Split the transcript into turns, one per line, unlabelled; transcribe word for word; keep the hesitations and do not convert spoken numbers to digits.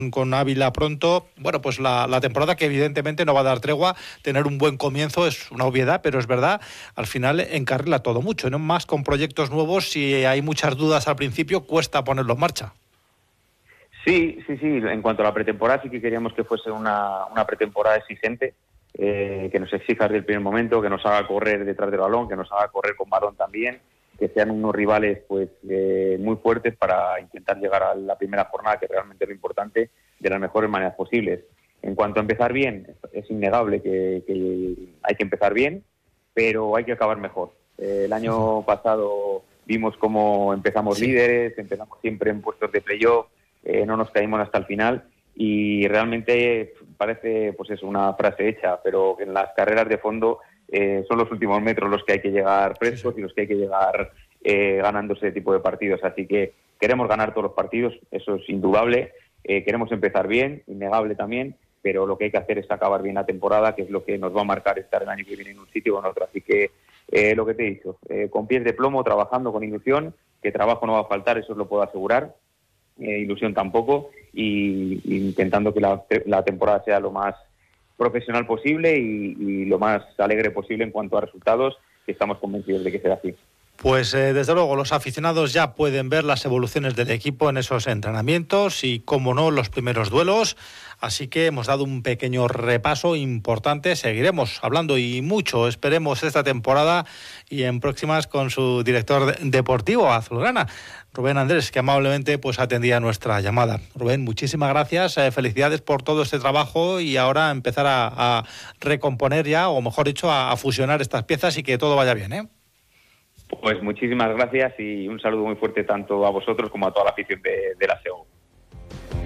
con Ávila pronto. Bueno, pues la, la temporada que evidentemente no va a dar tregua. Tener un buen comienzo es una obviedad, pero es verdad, al final encarrila todo mucho, ¿no? Más con proyectos nuevos, si hay muchas dudas al principio, cuesta ponerlo en marcha.
Sí, sí, sí. En cuanto a la pretemporada, sí que queríamos que fuese una, una pretemporada exigente, eh, que nos exija desde el primer momento, que nos haga correr detrás del balón, que nos haga correr con balón también, que sean unos rivales pues eh, muy fuertes para intentar llegar a la primera jornada, que realmente es lo importante, de las mejores maneras posibles. En cuanto a empezar bien, es innegable que, que hay que empezar bien, pero hay que acabar mejor. Eh, el año pasado vimos cómo empezamos sí. líderes, empezamos siempre en puestos de playoff, eh, no nos caímos hasta el final y realmente parece pues es una frase hecha, pero en las carreras de fondo eh, son los últimos metros los que hay que llegar frescos sí, sí. y los que hay que llegar eh, ganando ese tipo de partidos. Así que queremos ganar todos los partidos, eso es indudable. Eh, queremos empezar bien, innegable también, pero lo que hay que hacer es acabar bien la temporada, que es lo que nos va a marcar estar el año que viene en un sitio o en otro. Así que eh, lo que te he dicho, eh, con pies de plomo, trabajando con ilusión, que trabajo no va a faltar, eso os lo puedo asegurar, eh, ilusión tampoco, y, y intentando que la, la temporada sea lo más profesional posible y, y lo más alegre posible en cuanto a resultados, que estamos convencidos de que será así.
Pues eh, desde luego los aficionados ya pueden ver las evoluciones del equipo en esos entrenamientos y, como no, los primeros duelos. Así que hemos dado un pequeño repaso importante. Seguiremos hablando y mucho, esperemos, esta temporada y en próximas con su director deportivo azulgrana, Rubén Andrés, que amablemente pues atendía nuestra llamada. Rubén, muchísimas gracias, eh, felicidades por todo este trabajo y ahora empezar a, a recomponer ya, o mejor dicho, a, a fusionar estas piezas y que todo vaya bien, ¿eh?
Pues muchísimas gracias y un saludo muy fuerte tanto a vosotros como a toda la afición de, de la S E O.